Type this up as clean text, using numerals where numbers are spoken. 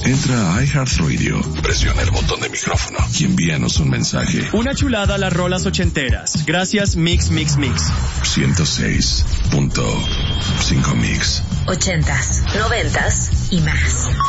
Entra a iHeartRadio, presiona el botón de micrófono y envíanos un mensaje. Una chulada a las rolas ochenteras. Gracias Mix Mix Mix. 106.5 Mix. 80s, 90s y más.